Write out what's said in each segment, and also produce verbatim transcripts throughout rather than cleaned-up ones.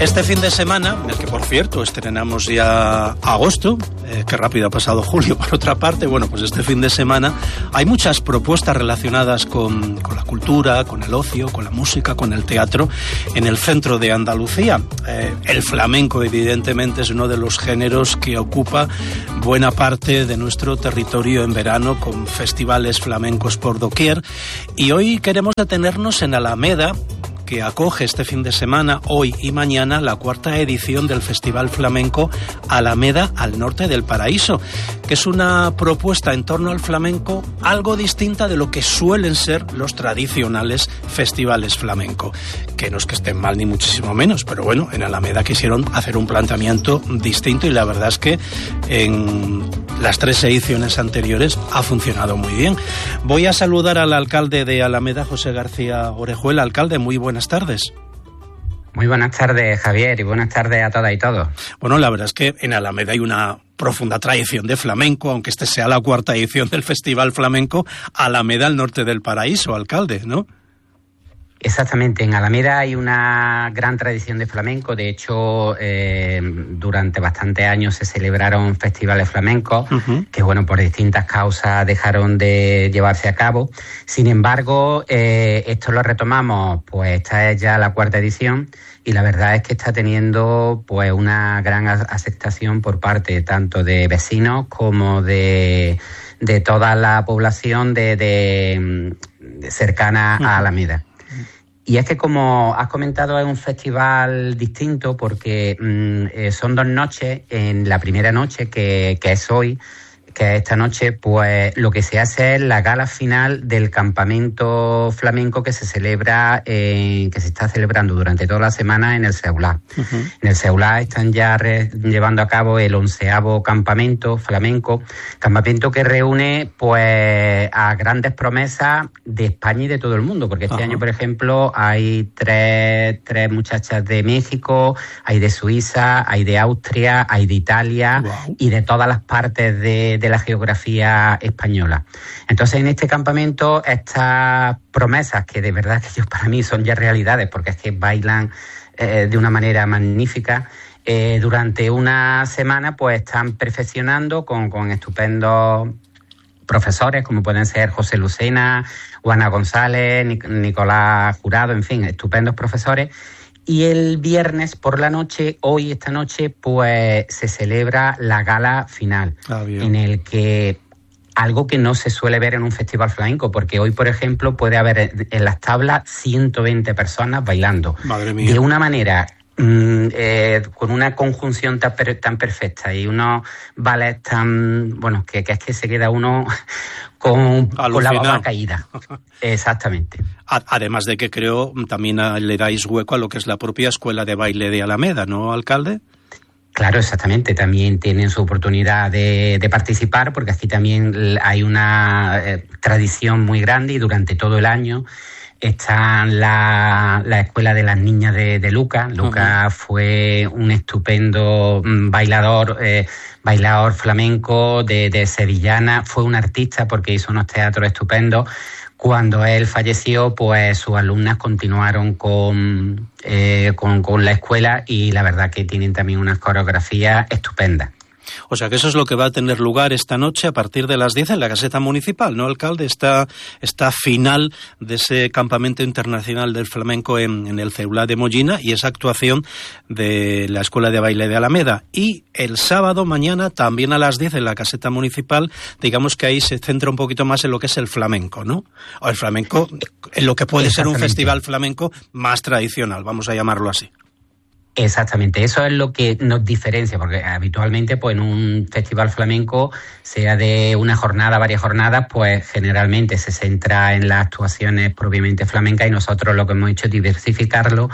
Este fin de semana, en el que por cierto estrenamos ya agosto, eh, que rápido ha pasado julio por otra parte, bueno, pues este fin de semana hay muchas propuestas relacionadas con, con la cultura, con el ocio, con la música, con el teatro en el centro de Andalucía. Eh, el flamenco, evidentemente, es uno de los géneros que ocupa buena parte de nuestro territorio en verano, con festivales flamencos por doquier, y hoy queremos detenernos en Alameda, que acoge este fin de semana, hoy y mañana, la cuarta edición del Festival Flamenco Alameda al Norte del Paraíso, que es una propuesta en torno al flamenco algo distinta de lo que suelen ser los tradicionales festivales flamenco, que no es que estén mal ni muchísimo menos, pero bueno, en Alameda quisieron hacer un planteamiento distinto y la verdad es que en las tres ediciones anteriores ha funcionado muy bien. Voy a saludar al alcalde de Alameda, José García Orejuela. Alcalde, muy buenas tardes. Muy buenas tardes, Javier, y buenas tardes a todas y todos. Bueno, la verdad es que en Alameda hay una profunda tradición de flamenco, aunque este sea la cuarta edición del Festival Flamenco Alameda al Norte del Paraíso, alcalde, ¿no? Exactamente, en Alameda hay una gran tradición de flamenco. De hecho, eh, durante bastantes años se celebraron festivales flamencos, uh-huh. que bueno, por distintas causas dejaron de llevarse a cabo. Sin embargo, eh, esto lo retomamos, pues esta es ya la cuarta edición, y la verdad es que está teniendo pues una gran aceptación por parte tanto de vecinos como de, de toda la población de, de, de cercana uh-huh. a Alameda. Y es que, como has comentado, es un festival distinto porque mmm, eh, son dos noches. En la primera noche, que, que es hoy, que es esta noche, pues lo que se hace es la gala final del campamento flamenco que se celebra, eh, que se está celebrando durante toda la semana en el Seulá. Uh-huh. En el Seulá están ya re- llevando a cabo el onceavo campamento flamenco, campamento que reúne pues a grandes promesas de España y de todo el mundo, porque este uh-huh. año, por ejemplo, hay tres, tres muchachas de México, hay de Suiza, hay de Austria, hay de Italia wow. y de todas las partes de, de de la geografía española. Entonces, en este campamento, estas promesas, que de verdad que yo, para mí son ya realidades, porque es que bailan eh, de una manera magnífica, eh, durante una semana pues están perfeccionando con, con estupendos profesores, como pueden ser José Lucena, Juana González, Nic- Nicolás Jurado, en fin, estupendos profesores. Y el viernes por la noche, hoy, esta noche, pues se celebra la gala final, ah, en el que algo que no se suele ver en un festival flamenco, porque hoy, por ejemplo, puede haber en las tablas ciento veinte personas bailando. Madre mía. De una manera, mm, eh, con una conjunción tan, per, tan perfecta y unos ballets tan, bueno, que, que es que se queda uno con, con la baba caída. Exactamente. Además de que creo también le dais hueco a lo que es la propia escuela de baile de Alameda, ¿no, alcalde? Claro, exactamente. También tienen su oportunidad de, de participar, porque aquí también hay una eh, tradición muy grande y durante todo el año está la, la escuela de las niñas de, de Lucas. Lucas uh-huh. fue un estupendo bailador, eh, bailador flamenco de, de sevillana. Fue un artista porque hizo unos teatros estupendos. Cuando él falleció, pues sus alumnas continuaron con, eh, con, con la escuela, y la verdad que tienen también unas coreografías estupendas. O sea que eso es lo que va a tener lugar esta noche a partir de las diez en la caseta municipal, ¿no, alcalde? Esta, esta final de ese campamento internacional del flamenco en, en el Ceulá de Mollina, y esa actuación de la Escuela de Baile de Alameda. Y el sábado, mañana, también a las diez en la caseta municipal, digamos que ahí se centra un poquito más en lo que es el flamenco, ¿no? O el flamenco, en lo que puede ser un festival flamenco más tradicional, vamos a llamarlo así. Exactamente, eso es lo que nos diferencia, porque habitualmente pues en un festival flamenco, sea de una jornada, varias jornadas, pues generalmente se centra en las actuaciones propiamente flamencas, y nosotros lo que hemos hecho es diversificarlo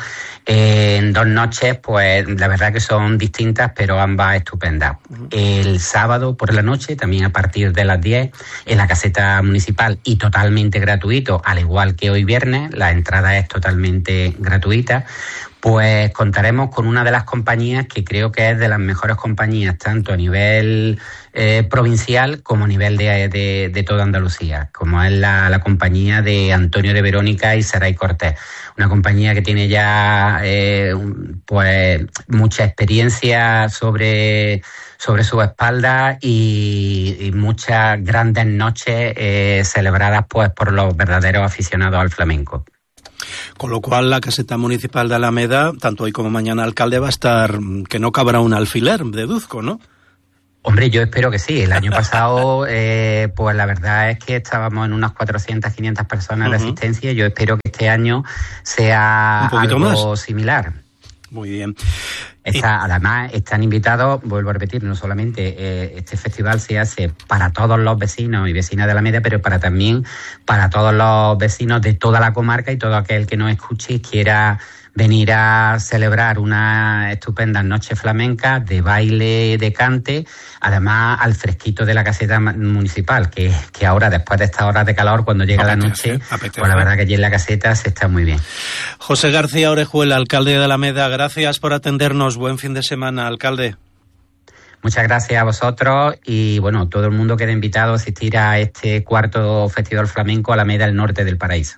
en dos noches, pues la verdad que son distintas, pero ambas estupendas. Uh-huh. El sábado por la noche, también a partir de las diez, en la caseta municipal, y totalmente gratuito, al igual que hoy viernes, la entrada es totalmente gratuita. Pues contaremos con una de las compañías que creo que es de las mejores compañías, tanto a nivel eh, provincial como a nivel de, de, de toda Andalucía, como es la, la compañía de Antonio de Verónica y Saray Cortés. Una compañía que tiene ya eh, pues mucha experiencia sobre, sobre su espalda y, y muchas grandes noches eh, celebradas pues por los verdaderos aficionados al flamenco. Con lo cual la caseta municipal de Alameda, tanto hoy como mañana, alcalde, va a estar, que no cabrá un alfiler, deduzco, ¿no? Hombre, yo espero que sí. El año pasado, eh, pues la verdad es que estábamos en unas cuatrocientas, quinientas personas uh-huh. de asistencia. Yo espero que este año sea algo más similar. Muy bien. Está, además, están invitados, vuelvo a repetir, no solamente eh, este festival se hace para todos los vecinos y vecinas de Alameda, pero para también para todos los vecinos de toda la comarca y todo aquel que nos escuche y quiera venir a celebrar una estupenda noche flamenca de baile, de cante, además al fresquito de la caseta municipal, que, que ahora, después de estas horas de calor, cuando llega apetece, la noche, apetece. Pues la verdad que allí en la caseta se está muy bien. José García Orejuela, alcalde de Alameda, gracias por atendernos. Buen fin de semana, alcalde. Muchas gracias a vosotros y, bueno, todo el mundo queda invitado a asistir a este cuarto Festival Flamenco Alameda, el norte del paraíso.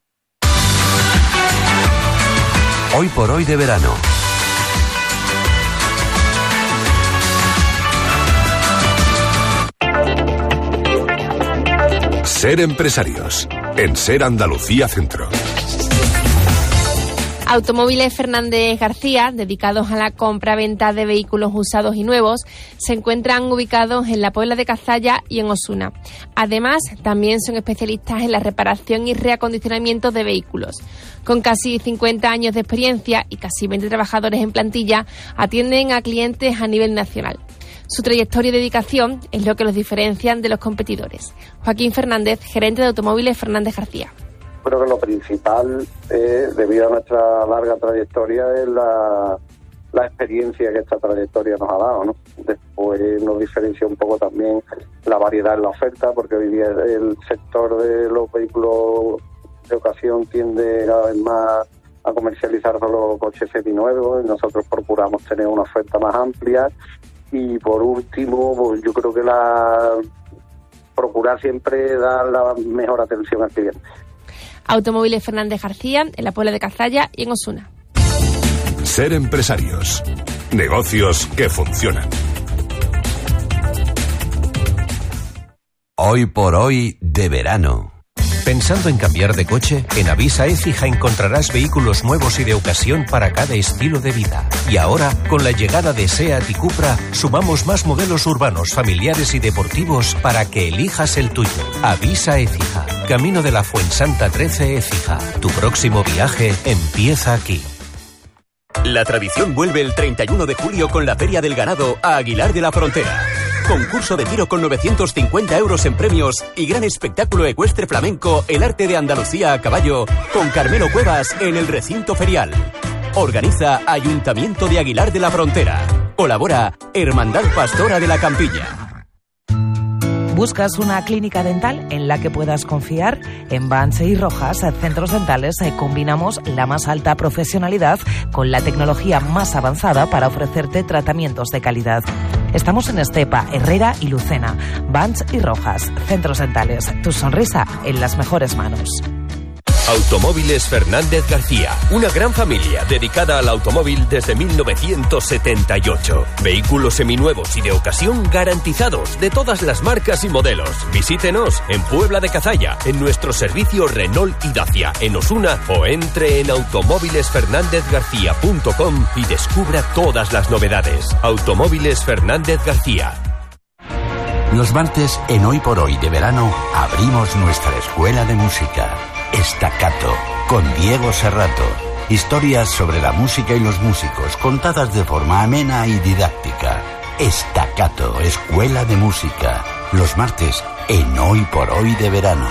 Hoy por hoy de verano. Ser empresarios en Ser Andalucía Centro. Automóviles Fernández García, dedicados a la compra-venta de vehículos usados y nuevos, se encuentran ubicados en la Puebla de Cazalla y en Osuna. Además, también son especialistas en la reparación y reacondicionamiento de vehículos. Con casi cincuenta años de experiencia y casi veinte trabajadores en plantilla, atienden a clientes a nivel nacional. Su trayectoria y dedicación es lo que los diferencian de los competidores. Joaquín Fernández, gerente de Automóviles Fernández García. Creo que lo principal, eh, debido a nuestra larga trayectoria, es la, la experiencia que esta trayectoria nos ha dado, ¿no? Después nos diferencia un poco también la variedad en la oferta, porque hoy día el sector de los vehículos de ocasión tiende cada vez más a comercializar solo coches seminuevos, y nosotros procuramos tener una oferta más amplia. Y por último, pues yo creo que la procurar siempre dar la mejor atención al cliente. Automóviles Fernández García, en la Puebla de Cazalla y en Osuna. Ser empresarios. Negocios que funcionan. Hoy por hoy de verano. ¿Pensando en cambiar de coche? En Avisa Écija encontrarás vehículos nuevos y de ocasión para cada estilo de vida. Y ahora, con la llegada de SEAT y Cupra, sumamos más modelos urbanos, familiares y deportivos para que elijas el tuyo. Avisa Écija, camino de la Fuensanta trece Écija. Tu próximo viaje empieza aquí. La tradición vuelve el treinta y uno de julio con la Feria del Ganado a Aguilar de la Frontera. Concurso de tiro con novecientos cincuenta euros en premios y gran espectáculo ecuestre flamenco El Arte de Andalucía a caballo con Carmelo Cuevas en el recinto ferial. Organiza Ayuntamiento de Aguilar de la Frontera. Colabora Hermandad Pastora de la Campilla. ¿Buscas una clínica dental en la que puedas confiar? En Vance y Rojas, Centros Dentales, combinamos la más alta profesionalidad con la tecnología más avanzada para ofrecerte tratamientos de calidad. Estamos en Estepa, Herrera y Lucena. Vance y Rojas, Centros Dentales. Tu sonrisa en las mejores manos. Automóviles Fernández García, una gran familia dedicada al automóvil desde mil novecientos setenta y ocho. Vehículos seminuevos y de ocasión garantizados de todas las marcas y modelos. Visítenos en Puebla de Cazalla, en nuestro servicio Renault y Dacia, en Osuna, o entre en automóviles fernández garcía punto com y descubra todas las novedades. Automóviles Fernández García. Los martes, en Hoy por Hoy de verano, abrimos nuestra escuela de música. Staccato, con Diego Serrato. Historias sobre la música y los músicos, contadas de forma amena y didáctica. Staccato, Escuela de Música. Los martes, en Hoy por Hoy de verano.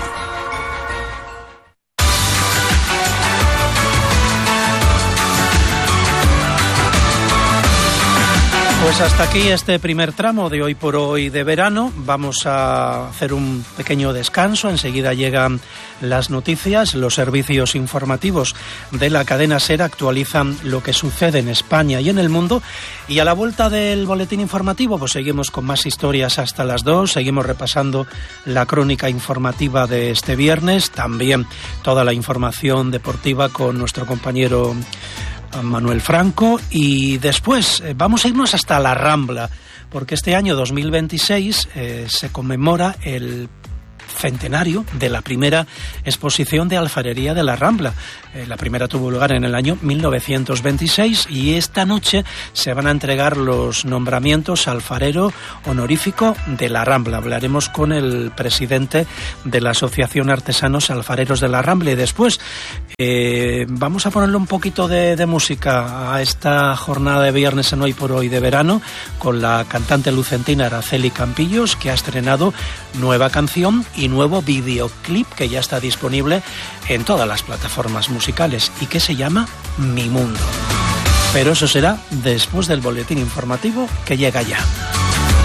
Pues hasta aquí este primer tramo de Hoy por Hoy de verano. Vamos a hacer un pequeño descanso. Enseguida llegan las noticias. Los servicios informativos de la cadena SER actualizan lo que sucede en España y en el mundo. Y a la vuelta del boletín informativo, pues seguimos con más historias hasta las dos. Seguimos repasando la crónica informativa de este viernes. También toda la información deportiva con nuestro compañero Manuel Franco, y después eh, vamos a irnos hasta la Rambla, porque este año dos mil veintiséis eh, se conmemora el centenario de la primera exposición de alfarería de la Rambla. Eh, la primera tuvo lugar en el año mil novecientos veintiséis y esta noche se van a entregar los nombramientos alfarero honorífico de la Rambla. Hablaremos con el presidente de la Asociación Artesanos Alfareros de la Rambla y después eh, vamos a ponerle un poquito de, de música a esta jornada de viernes en Hoy por Hoy de verano con la cantante lucentina Araceli Campillos, que ha estrenado nueva canción y nuevo videoclip que ya está disponible en todas las plataformas musicales y que se llama Mi Mundo. Pero eso será después del boletín informativo que llega ya.